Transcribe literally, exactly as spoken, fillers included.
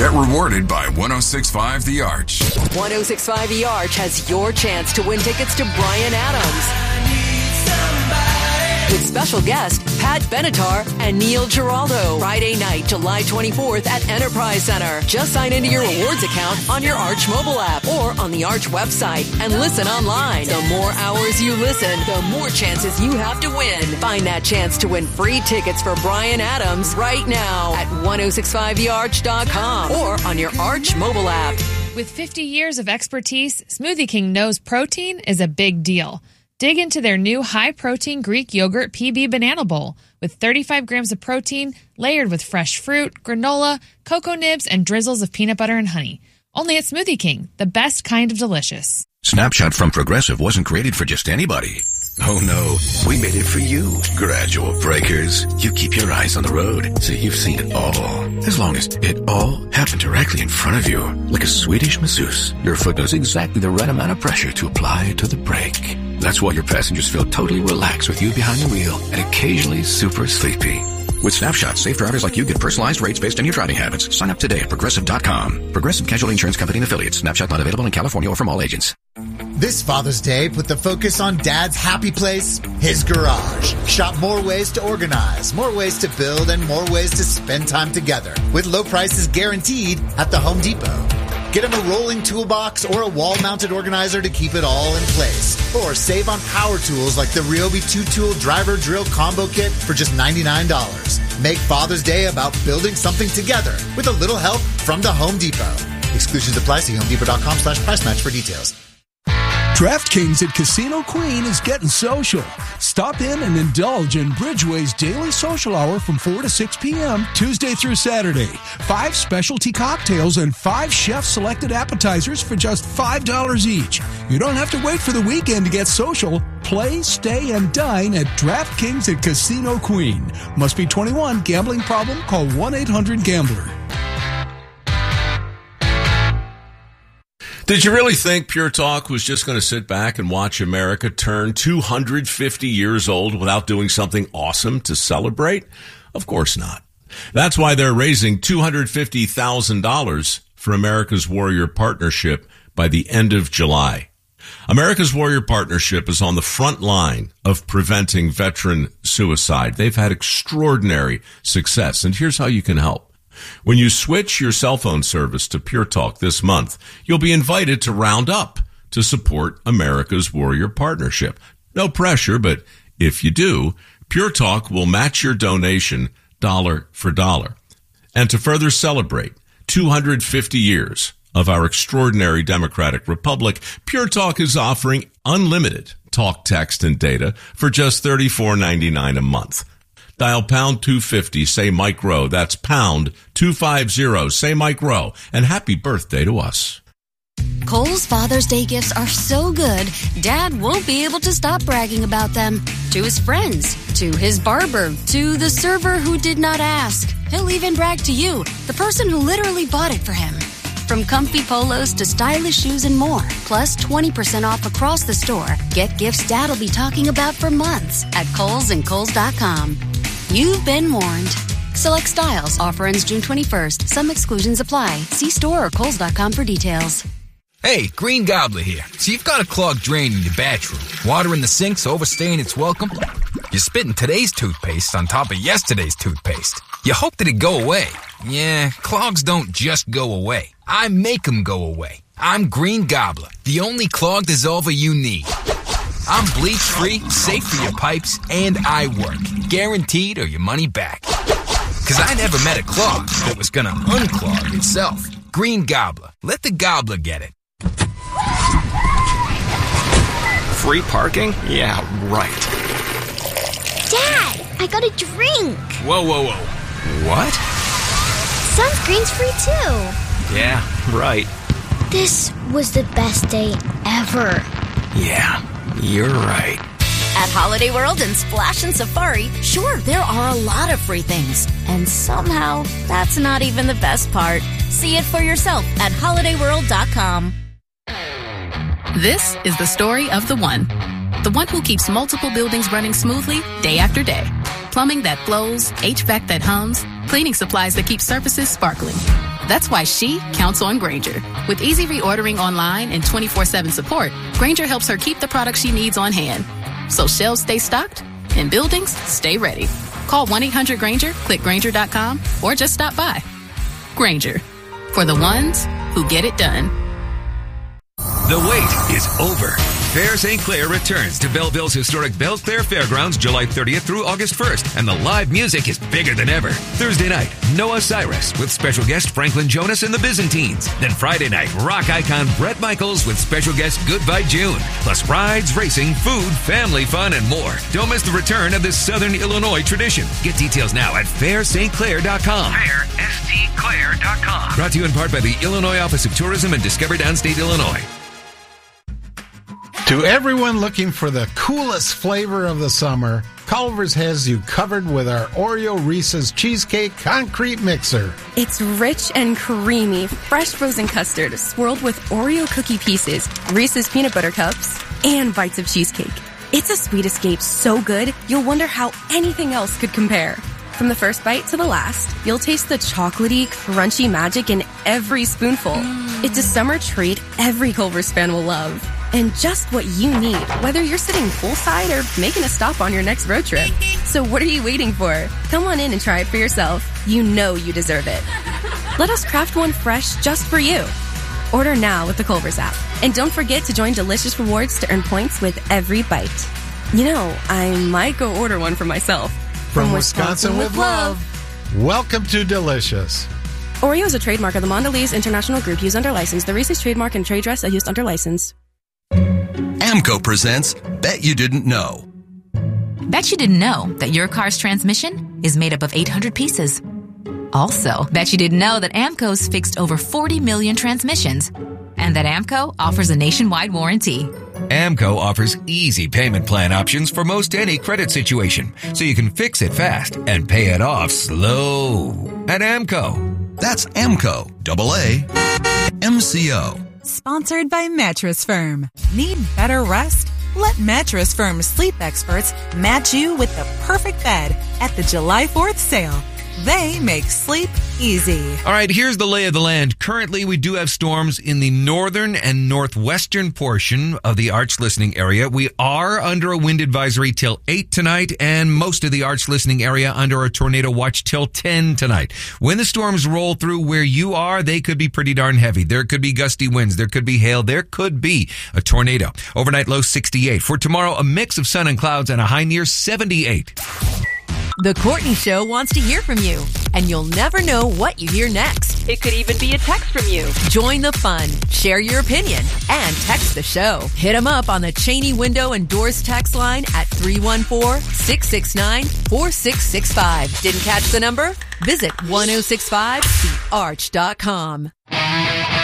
Get rewarded by one oh six point five The Arch. one oh six point five The Arch has your chance to win tickets to Bryan Adams with special guest Pat Benatar and Neil Giraldo. Friday night, July twenty-fourth at Enterprise Center. Just sign into your rewards account on your Arch mobile app or on the Arch website and listen online. The more hours you listen, the more chances you have to win. Find that chance to win free tickets for Bryan Adams right now at ten sixty-five the arch dot com or on your Arch mobile app. With fifty years of expertise, Smoothie King knows protein is a big deal. Dig into their new high-protein Greek yogurt P B Banana Bowl with thirty-five grams of protein layered with fresh fruit, granola, cocoa nibs, and drizzles of peanut butter and honey. Only at Smoothie King, the best kind of delicious. Snapshot from Progressive wasn't created for just anybody. Oh no, we made it for you. Gradual breakers. You keep your eyes on the road, so you've seen it all. As long as it all happened directly in front of you, like a Swedish masseuse, your foot knows exactly the right amount of pressure to apply to the brake. That's why your passengers feel totally relaxed with you behind the wheel and occasionally super sleepy. With Snapshot, safe drivers like you get personalized rates based on your driving habits. Sign up today at Progressive dot com. Progressive Casualty Insurance Company and Affiliates. Snapshot not available in California or from all agents. This Father's Day, put the focus on Dad's happy place, his garage. Shop more ways to organize, more ways to build, and more ways to spend time together. With low prices guaranteed at the Home Depot. Get him a rolling toolbox or a wall-mounted organizer to keep it all in place. Or save on power tools like the Ryobi two-tool driver drill combo kit for just ninety-nine dollars. Make Father's Day about building something together with a little help from the Home Depot. Exclusions apply. See home depot dot com slash price match for details. DraftKings at Casino Queen is getting social. Stop in and indulge in Bridgeway's daily social hour from four to six p.m. Tuesday through Saturday. Five specialty cocktails and five chef-selected appetizers for just five dollars each. You don't have to wait for the weekend to get social. Play, stay, and dine at DraftKings at Casino Queen. Must be twenty-one. Gambling problem? Call one eight hundred gambler. Did you really think Pure Talk was just going to sit back and watch America turn two hundred fifty years old without doing something awesome to celebrate? Of course not. That's why they're raising two hundred fifty thousand dollars for America's Warrior Partnership by the end of July. America's Warrior Partnership is on the front line of preventing veteran suicide. They've had extraordinary success, and here's how you can help. When you switch your cell phone service to Pure Talk this month, you'll be invited to round up to support America's Warrior Partnership. No pressure, but if you do, Pure Talk will match your donation dollar for dollar. And to further celebrate two hundred fifty years of our extraordinary democratic republic, Pure Talk is offering unlimited talk, text, and data for just thirty-four ninety-nine a month. Dial pound two fifty, say Mike Rowe. That's pound two fifty, say Mike Rowe. And happy birthday to us. Kohl's Father's Day gifts are so good, Dad won't be able to stop bragging about them. To his friends, to his barber, to the server who did not ask. He'll even brag to you, the person who literally bought it for him. From comfy polos to stylish shoes and more, plus twenty percent off across the store. Get gifts Dad'll be talking about for months at Kohl's and Kohl's dot com. You've been warned. Select styles. Offer ends June twenty-first. Some exclusions apply. See store or Kohl's dot com for details. Hey, Green Gobbler here. So you've got a clogged drain in your bathroom. Water in the sink's overstaying its welcome. You're spitting today's toothpaste on top of yesterday's toothpaste. You hope that it go away. Yeah, clogs don't just go away. I make them go away. I'm Green Gobbler, the only clog dissolver you need. I'm bleach-free, safe for your pipes, and I work. Guaranteed or your money back. Because I never met a clog that was going to unclog itself. Green Gobbler. Let the gobbler get it. Free parking? Yeah, right. Dad, I got a drink. Whoa, whoa, whoa. What? Sunscreen's free too. Yeah, right. This was the best day ever. Yeah. You're right. At Holiday World and Splash and Safari, sure, there are a lot of free things. And somehow, that's not even the best part. See it for yourself at holiday world dot com. This is the story of the one. The one who keeps multiple buildings running smoothly day after day. Plumbing that flows, H V A C that hums, cleaning supplies that keep surfaces sparkling. That's why she counts on Grainger. With easy reordering online and twenty-four seven support, Grainger helps her keep the products she needs on hand. So shelves stay stocked and buildings stay ready. Call one eight hundred Grainger, click Grainger dot com, or just stop by. Grainger, for the ones who get it done. The wait is over. Fair Saint Clair returns to Belleville's historic Belleclaire Fairgrounds July thirtieth through August first, and the live music is bigger than ever. Thursday night, Noah Cyrus with special guest Franklin Jonas and the Byzantines. Then Friday night, rock icon Bret Michaels with special guest Goodbye June. Plus rides, racing, food, family fun, and more. Don't miss the return of this Southern Illinois tradition. Get details now at fair st clair dot com. fair st clair dot com. Brought to you in part by the Illinois Office of Tourism and Discover Downstate Illinois. To everyone looking for the coolest flavor of the summer, Culver's has you covered with our Oreo Reese's Cheesecake Concrete Mixer. It's rich and creamy, fresh frozen custard swirled with Oreo cookie pieces, Reese's peanut butter cups, and bites of cheesecake. It's a sweet escape so good, you'll wonder how anything else could compare. From the first bite to the last, you'll taste the chocolatey, crunchy magic in every spoonful. Mm. It's a summer treat every Culver's fan will love. And just what you need, whether you're sitting poolside or making a stop on your next road trip. So what are you waiting for? Come on in and try it for yourself. You know you deserve it. Let us craft one fresh just for you. Order now with the Culver's app. And don't forget to join Delicious Rewards to earn points with every bite. You know, I might go order one for myself. From, From Wisconsin, Wisconsin with love. Welcome to Delicious. Oreo is a trademark of the Mondelez International Group used under license. The Reese's trademark and trade dress are used under license. AMCO presents Bet You Didn't Know. Bet you didn't know that your car's transmission is made up of eight hundred pieces. Also, bet you didn't know that AMCO's fixed over forty million transmissions and that AMCO offers a nationwide warranty. AMCO offers easy payment plan options for most any credit situation, so you can fix it fast and pay it off slow at AMCO. That's AMCO, double A, M C O. Sponsored by Mattress Firm. Need better rest? Let Mattress Firm sleep experts match you with the perfect bed at the July fourth sale. They make sleep easy. All right, here's the lay of the land. Currently, we do have storms in the northern and northwestern portion of the Arch listening area. We are under a wind advisory till eight tonight, and most of the Arch listening area under a tornado watch till ten tonight. When the storms roll through where you are, they could be pretty darn heavy. There could be gusty winds. There could be hail. There could be a tornado. Overnight low sixty-eight. For tomorrow, a mix of sun and clouds and a high near seventy-eight. The Courtney Show wants to hear from you, and you'll never know what you hear next. It could even be a text from you. Join the fun, share your opinion, and text the show. Hit them up on the Cheney Window and Doors text line at three one four, six six nine, four six six five. Didn't catch the number? Visit ten sixty-five the arch dot com.